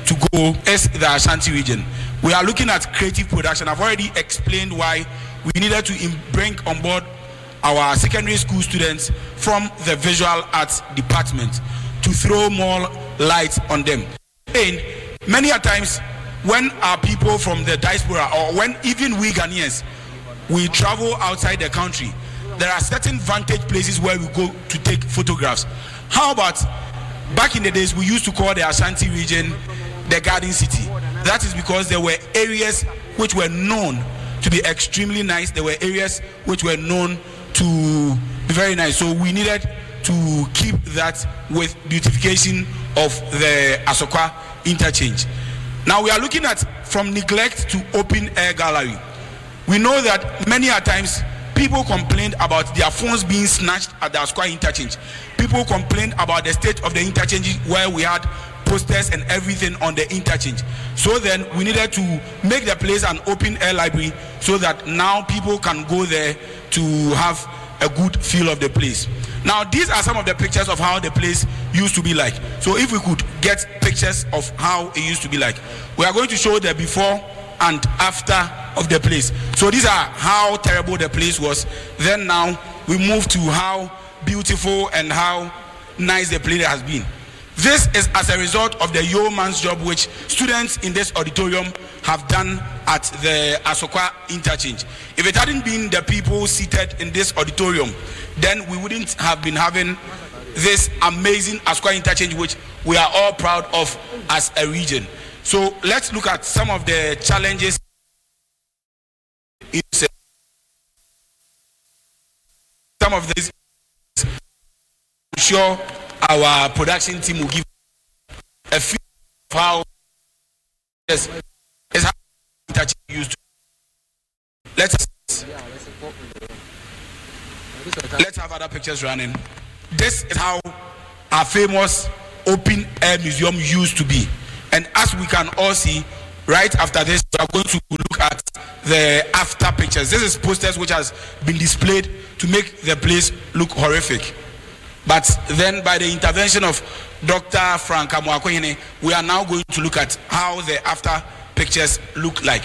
to go is the Ashanti region. We are looking at creative production. I've already explained why we needed to bring on board our secondary school students from the visual arts department to throw more light on them. And many a times when our people from the diaspora, or when even we Ghanaians, we travel outside the country, there are certain vantage places where we go to take photographs. How about back in the days, we used to call the Ashanti region the Garden City. That is because there were areas which were known to be extremely nice. There were areas which were known to be very nice. So we needed to keep that with beautification of the Asokwa interchange. Now we are looking at from neglect to open air gallery. We know that many a times people complained about their phones being snatched at the Asokwa interchange. People complained about the state of the interchange where we had posters and everything on the interchange. So then we needed to make the place an open air library so that now people can go there to have a good feel of the place. Now these are some of the pictures of how the place used to be like. So if we could get pictures of how it used to be like, we are going to show the before and after of the place. So these are how terrible the place was. Then now we move to how beautiful and how nice the place has been. This is as a result of the yeoman's job which students in this auditorium have done at the Asokwa interchange. If it hadn't been the people seated in this auditorium, then we wouldn't have been having this amazing Asokwa interchange which we are all proud of as a region. So let's look at some of the challenges. Some of these, I'm sure our production team will give a feel of how is how interchange used to. Let's have other pictures running. This is how our famous open air museum used to be. And as we can all see, right after this, we are going to look at the after pictures. This is posters which has been displayed to make the place look horrific. But then by the intervention of Dr. Frank Amoakohene, we are now going to look at how the after pictures look like.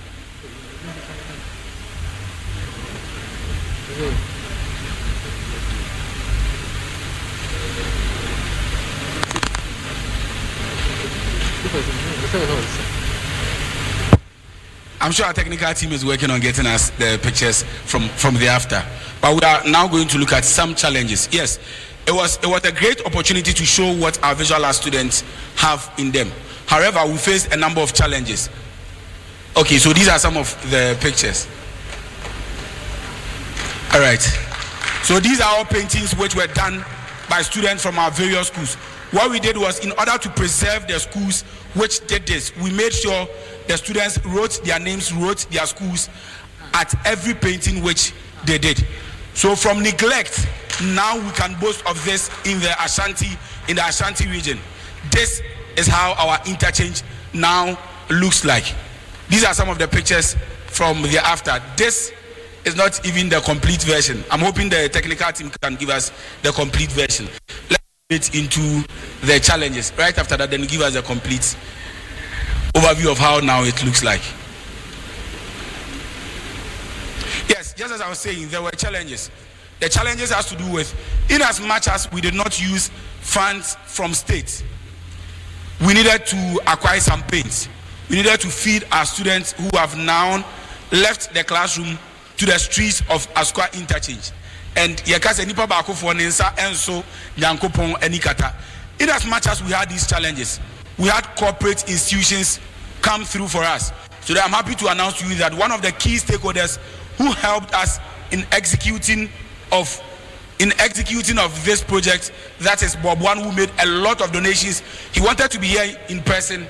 I'm sure our technical team is working on getting us the pictures from the after. But we are now going to look at some challenges. Yes, it was a great opportunity to show what our visual arts students have in them. However, we faced a number of challenges. Okay, so these are some of the pictures. All right. So these are all paintings which were done by students from our various schools. What we did was, in order to preserve the schools which did this, we made sure the students wrote their names, wrote their schools at every painting which they did. So from neglect, now we can boast of this in the Ashanti region. This is how our interchange now looks like. These are some of the pictures from the after. This is not even the complete version. I'm hoping the technical team can give us the complete version. Let's get into the challenges. Right after that, then give us a complete overview of how now it looks like. Yes, just as I was saying, there were challenges. The challenges has to do with, in as much as we did not use funds from state, we needed to acquire some paints. We needed to feed our students who have now left the classroom to the streets of Asokwa interchange. And yekase nipa baako for nensa enso nyankopon anikata. In as much as we had these challenges, we had corporate institutions come through for us. So I'm happy to announce to you that one of the key stakeholders who helped us in executing of this project, that is Bob One, who made a lot of donations. He wanted to be here in person.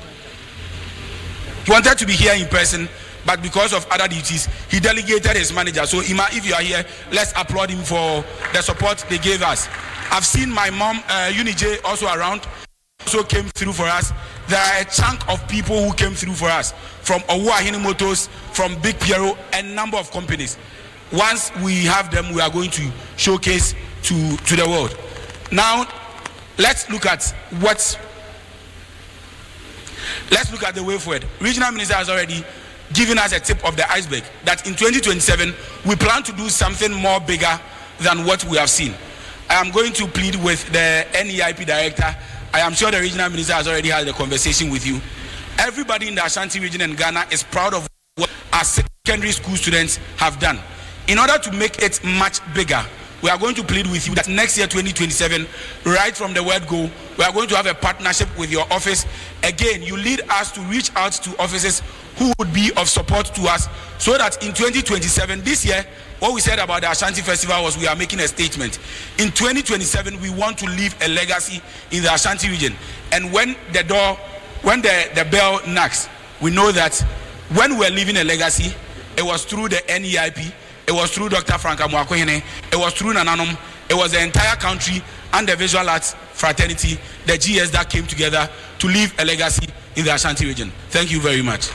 But because of other duties, he delegated his manager. So Ima, if you are here, let's applaud him for the support they gave us. I've seen my mom, Unij, also around, also came through for us. There are a chunk of people who came through for us, from Owuahini Motors, from Big Piero, a number of companies. Once we have them, we are going to showcase to the world. Now, let's look at what Let's look at the way forward. Regional Minister has already given us a tip of the iceberg that in 2027 we plan to do something more bigger than what we have seen. I am going to plead with the NEIP director. I am sure the regional minister has already had a conversation with you. Everybody in the Ashanti region and Ghana is proud of what our secondary school students have done. In order to make it much bigger, we are going to plead with you that next year, 2027, right from the word go, we are going to have a partnership with your office. Again, you lead us to reach out to offices who would be of support to us, so that in 2027, this year, what we said about the Ashanti Festival was we are making a statement. In 2027, we want to leave a legacy in the Ashanti region. And when the bell knocks, we know that when we're leaving a legacy, it was through the NEIP, it was through Dr. Frank Amoakohene, it was through Nananom, it was the entire country and the visual arts fraternity, the GS, that came together to leave a legacy in the Ashanti region. Thank you very much.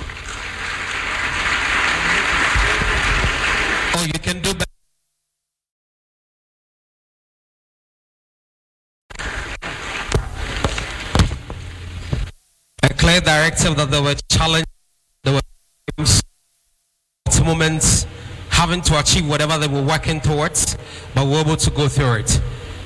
Oh, you can do better. A clear directive that there were challenges, there were moments having to achieve whatever they were working towards, but we're able to go through it.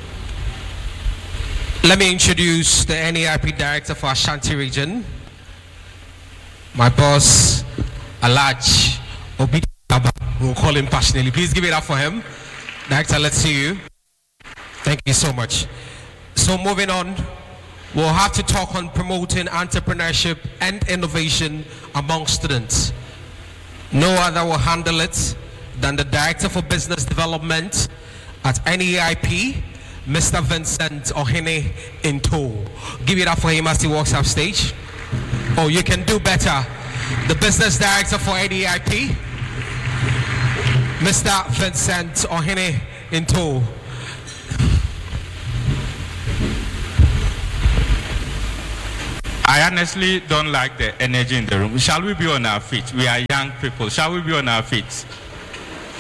Let me introduce the NEIP director for Ashanti region, my boss, Alaj Obi. We'll call him passionately. Please give it up for him. Director, let's see you. Thank you so much. So moving on, we'll have to talk on promoting entrepreneurship and innovation among students. No other will handle it than the Director for Business Development at NEIP, Mr. Vincent Ohene Into. Give it up for him as he walks up stage. Oh, you can do better. The Business Director for NEIP, Mr. Vincent Ohene Into. I honestly don't like the energy in the room. Shall we be on our feet? We are young people. Shall we be on our feet?